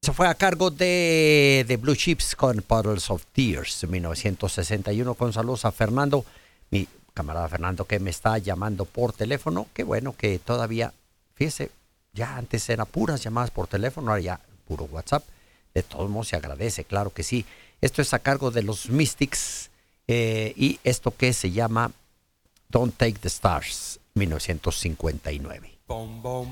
Esto fue a cargo de Blue Chips con Puddles of Tears, 1961, con saludos a Fernando, mi camarada Fernando, que me está llamando por teléfono. Qué bueno que todavía, fíjese, ya antes eran puras llamadas por teléfono, ahora ya puro WhatsApp. De todos modos se agradece, claro que sí. Esto es a cargo de los Mystics y esto que se llama Don't Take the Stars, 1959.